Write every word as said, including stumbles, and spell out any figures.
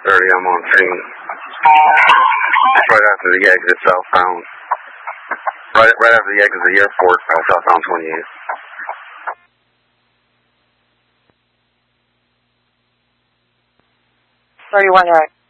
thirty, I'm on Freeman. Right after the exit southbound. Right, right after the exit of the airport, uh, southbound twenty-eight. thirty-one, right.